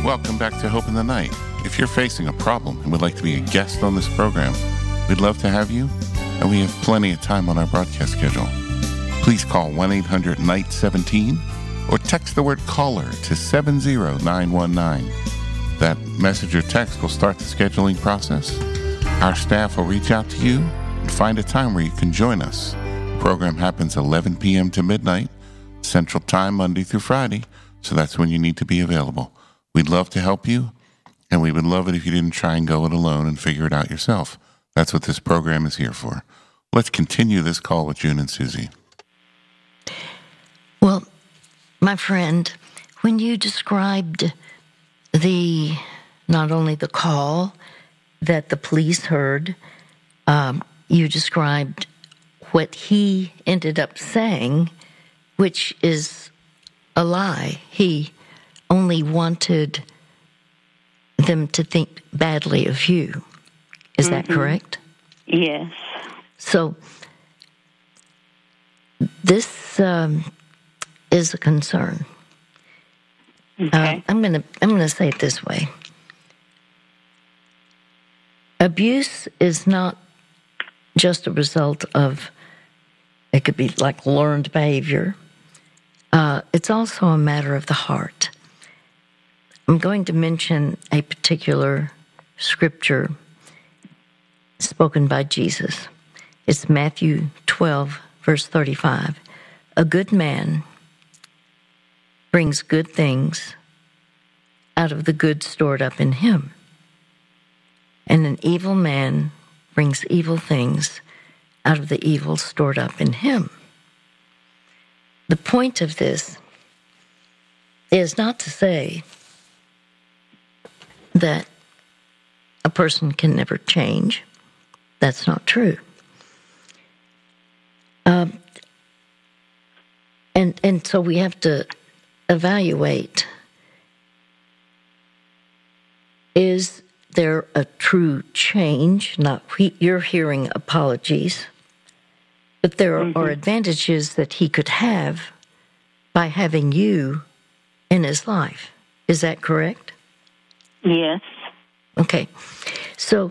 Welcome back to Hope in the Night. If you're facing a problem and would like to be a guest on this program, we'd love to have you, and we have plenty of time on our broadcast schedule. Please call 1-800-NIGHT-17 or text the word caller to 70919. That message or text will start the scheduling process. Our staff will reach out to you and find a time where you can join us. The program happens 11 p.m. to midnight, Central Time, Monday through Friday, so that's when you need to be available. We'd love to help you, and we would love it if you didn't try and go it alone and figure it out yourself. That's what this program is here for. Let's continue this call with June and Susie. Well, my friend, when you described not only the call that the police heard, you described what he ended up saying, which is a lie. He only wanted them to think badly of you. Is that correct? Yes. So this is a concern. Okay. I'm gonna say it this way. Abuse is not just a result of, it could be like learned behavior. It's also a matter of the heart. I'm going to mention a particular scripture spoken by Jesus. It's Matthew 12, verse 35. A good man brings good things out of the good stored up in him, and an evil man brings evil things out of the evil stored up in him. The point of this is not to say that a person can never change. That's not true. And so we have to evaluate, is there a true change? Not you're hearing apologies, but there are advantages that he could have by having you in his life. Is that correct? Yes. Okay. So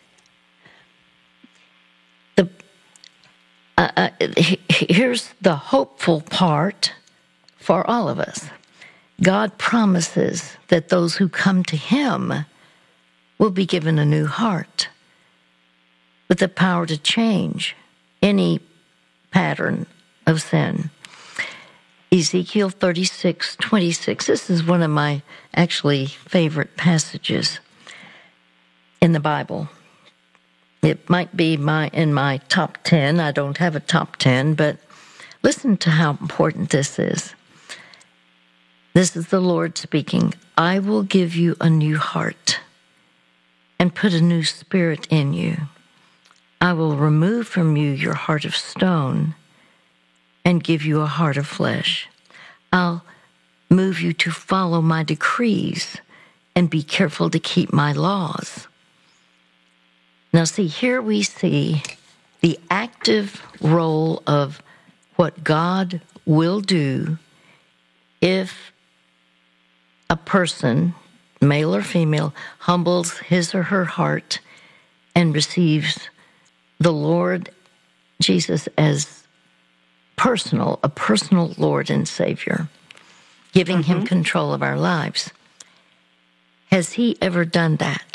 here's the hopeful part for all of us. God promises that those who come to him will be given a new heart with the power to change any pattern of sin. Ezekiel 36:26. This is one of my actually favorite passages in the Bible. It might be in my top 10. I don't have a top 10, but listen to how important this is. This is the Lord speaking. I will give you a new heart and put a new spirit in you. I will remove from you your heart of stone and give you a heart of flesh. I'll move you to follow my decrees and be careful to keep my laws. Now, see, here we see the active role of what God will do if a person, male or female, humbles his or her heart and receives the Lord Jesus as a personal Lord and Savior, giving him control of our lives. Has he ever done that?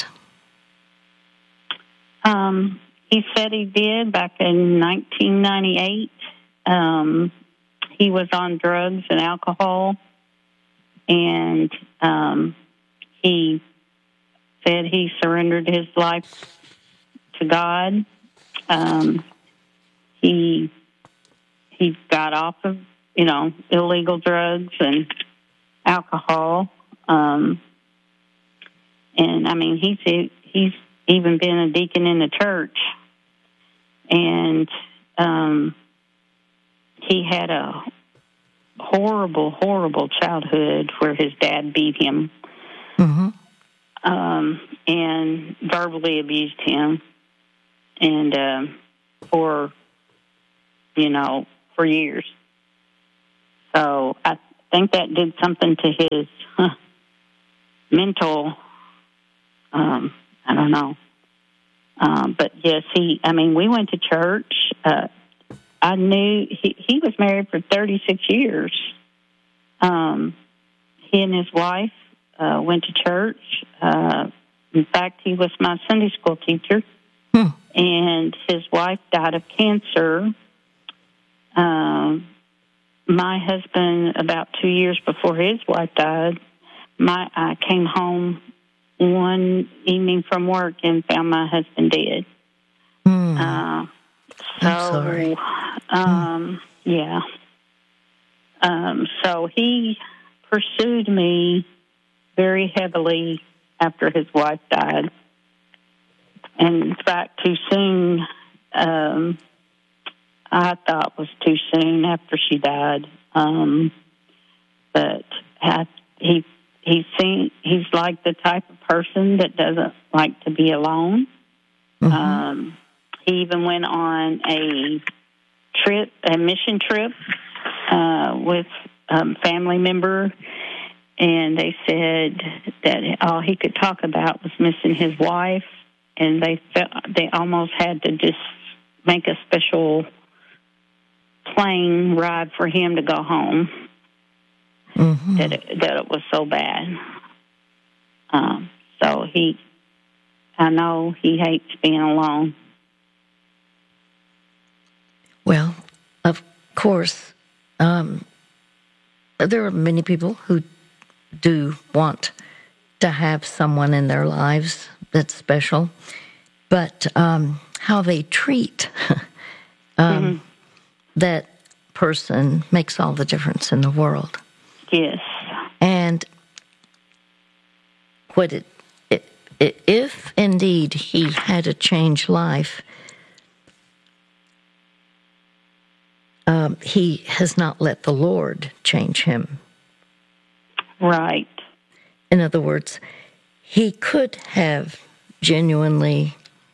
He said he did back in 1998. He was on drugs and alcohol, and he said he surrendered his life to God. He got off of, illegal drugs and alcohol. And I mean, he's even been a deacon in the church. And he had a horrible, horrible childhood where his dad beat him and verbally abused him. And for years. So I think that did something to mental, I don't know. But yes, we went to church. I knew he was married for 36 years. He and his wife went to church. In fact, he was my Sunday school teacher, and his wife died of cancer. My husband, about 2 years before his wife died, I came home one evening from work and found my husband dead. I'm sorry. Yeah. So he pursued me very heavily after his wife died. And in fact, too soon, I thought was too soon after she died. But he's like the type of person that doesn't like to be alone. Mm-hmm. He even went on a mission trip, with a family member, and they said that all he could talk about was missing his wife, and they almost had to just make a special plane ride for him to go home. Mm-hmm. That it was so bad. So I know he hates being alone. Well, of course, there are many people who do want to have someone in their lives that's special, but how they treat that person makes all the difference in the world. Yes. And if indeed he had a changed life, he has not let the Lord change him. Right. In other words, he could have genuinely,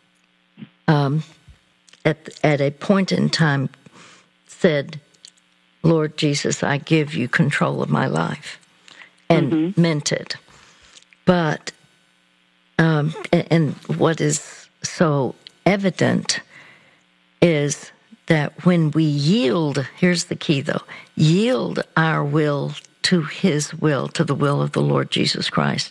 at a point in time, said, Lord Jesus, I give you control of my life, and meant it. But, and what is so evident is that when we yield, here's the key though, yield our will to his will, to the will of the Lord Jesus Christ.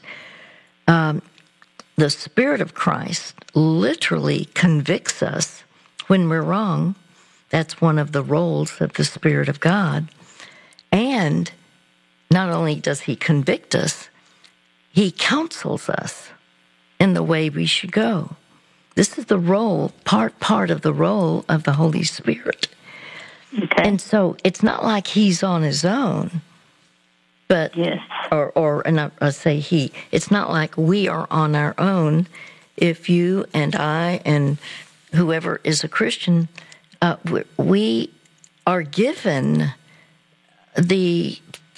The Spirit of Christ literally convicts us when we're wrong. That's one of the roles of the Spirit of God. And not only does he convict us, he counsels us in the way we should go. This is the role, part of the role of the Holy Spirit. Okay. And so it's not like he's on his own, but, yes. And I say he, it's not like we are on our own. If you and I and whoever is a Christian, we are given it's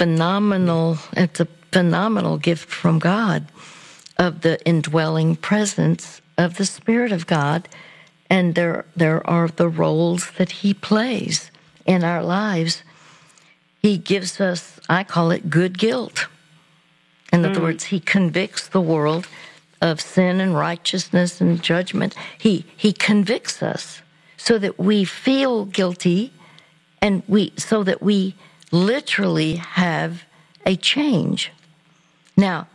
a phenomenal gift from God of the indwelling presence of the Spirit of God, and there are the roles that he plays in our lives. He gives us, I call it good guilt. In other words, he convicts the world of sin and righteousness and judgment. He convicts us so that we feel guilty, and so that we literally have a change. Now,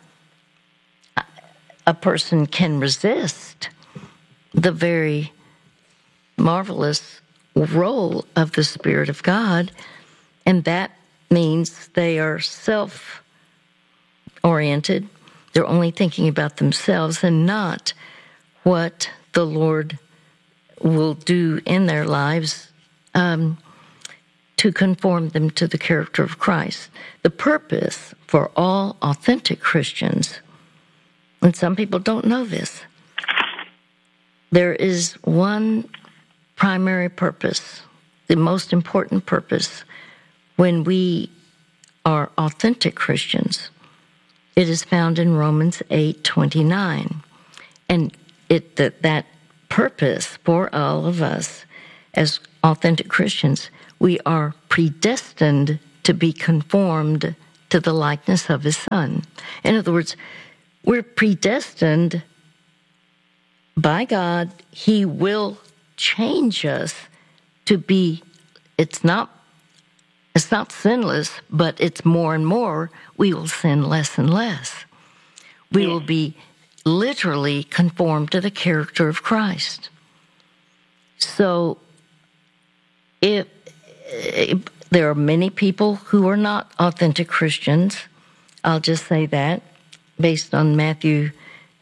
a person can resist the very marvelous role of the Spirit of God, and that means they are self-oriented. They're only thinking about themselves and not what the Lord will do in their lives to conform them to the character of Christ. The purpose for all authentic Christians, and some people don't know this, there is one primary purpose, the most important purpose when we are authentic Christians. It is found in Romans 8:29. And that purpose for all of us as authentic Christians, we are predestined to be conformed to the likeness of his Son. In other words, we're predestined by God. He will change us to be, it's not sinless, but it's more and more, we will sin less and less. We will be literally conformed to the character of Christ. So if there are many people who are not authentic Christians, I'll just say that, based on Matthew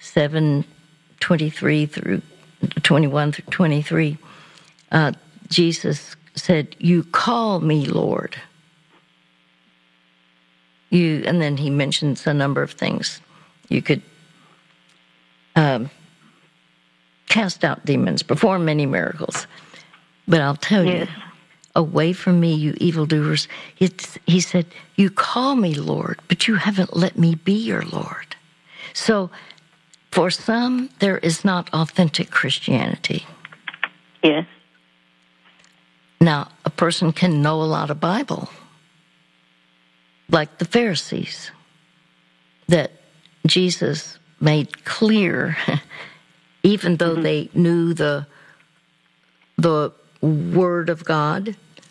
7:23 through 21 through 23, Jesus said, "You call me Lord." And then he mentions a number of things. You could cast out demons, perform many miracles. But I'll tell you, away from me, you evildoers. He said, "You call me Lord, but you haven't let me be your Lord." So for some, there is not authentic Christianity. Yes. Now, a person can know a lot of Bible, like the Pharisees, that Jesus made clear, even though they knew the Word of God,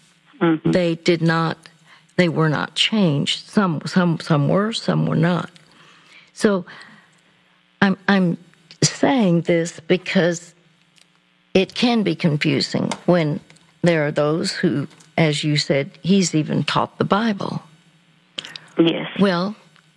they were not changed. Some were, some were not. So I'm saying this because it can be confusing when there are those who, as you said, he's even taught the Bible. Yes. Well,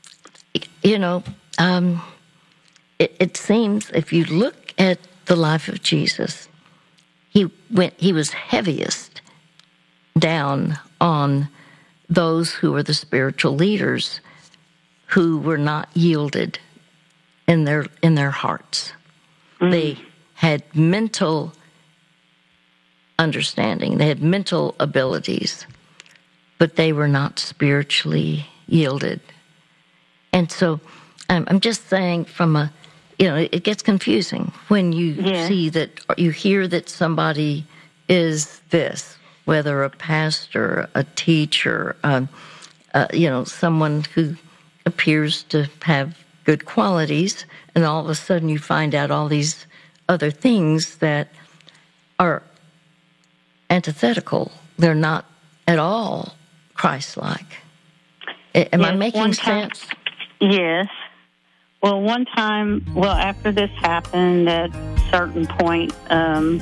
it seems if you look at the life of Jesus, he was heaviest down on those who were the spiritual leaders who were not yielded in their hearts. They had mental understanding, they had mental abilities, but they were not spiritually yielded. And so I'm just saying it gets confusing when you see that, you hear that somebody is this, whether a pastor, a teacher, someone who appears to have good qualities, and all of a sudden you find out all these other things that are antithetical. They're not at all Christ-like. Am I making sense? Yes. Well, one time, after this happened, at a certain point, I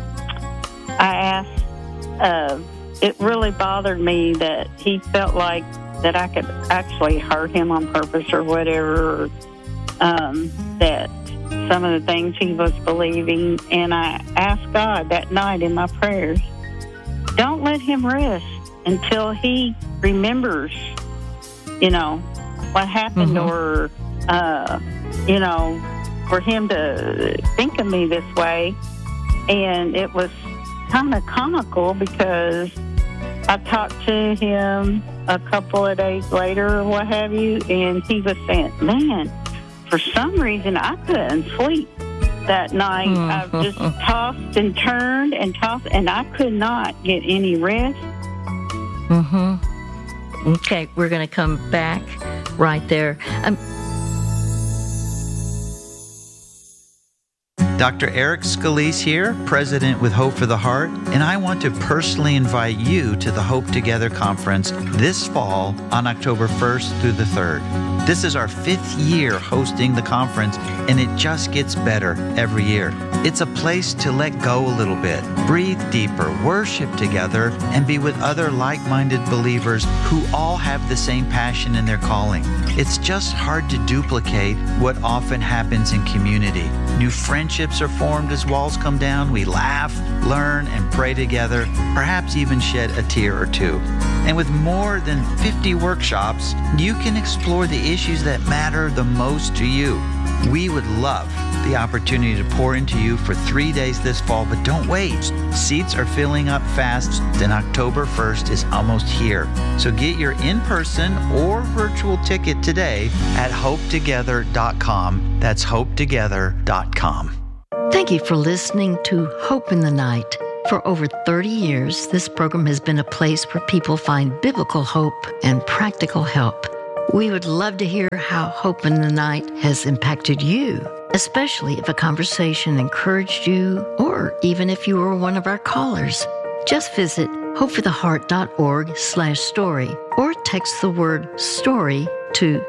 asked, it really bothered me that he felt like that I could actually hurt him on purpose or whatever, that some of the things he was believing. And I asked God that night in my prayers, don't let him rest until he remembers, what happened, or, for him to think of me this way. And it was kind of comical because I talked to him a couple of days later or what have you, and he was saying, man, for some reason I couldn't sleep that night. I just tossed and turned and tossed, and I could not get any rest. Okay, we're going to come back right there. Dr. Eric Scalise here, President with Hope for the Heart, and I want to personally invite you to the Hope Together Conference this fall on October 1st through the 3rd. This is our 5th year hosting the conference, and it just gets better every year. It's a place to let go a little bit, breathe deeper, worship together, and be with other like-minded believers who all have the same passion in their calling. It's just hard to duplicate what often happens in community. New friendships are formed as walls come down. We laugh, learn, and pray together, perhaps even shed a tear or two. And with more than 50 workshops, you can explore the issues that matter the most to you. We would love the opportunity to pour into you for 3 days this fall, but don't wait. Seats are filling up fast, and October 1st is almost here. So get your in-person or virtual ticket today at hopetogether.com. That's hopetogether.com. Thank you for listening to Hope in the Night. For over 30 years, this program has been a place where people find biblical hope and practical help. We would love to hear how Hope in the Night has impacted you, especially if a conversation encouraged you or even if you were one of our callers. Just visit hopefortheheart.org/story or text the word story to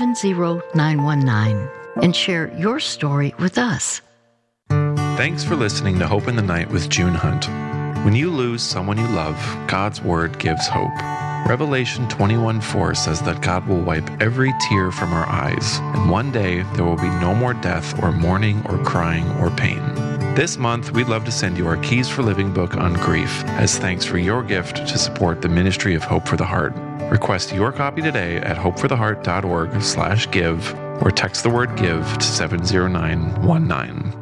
70919 and share your story with us. Thanks for listening to Hope in the Night with June Hunt. When you lose someone you love, God's Word gives hope. Revelation 21:4 says that God will wipe every tear from our eyes, and one day there will be no more death or mourning or crying or pain. This month, we'd love to send you our Keys for Living book on grief as thanks for your gift to support the ministry of Hope for the Heart. Request your copy today at hopefortheheart.org/give or text the word give to 70919.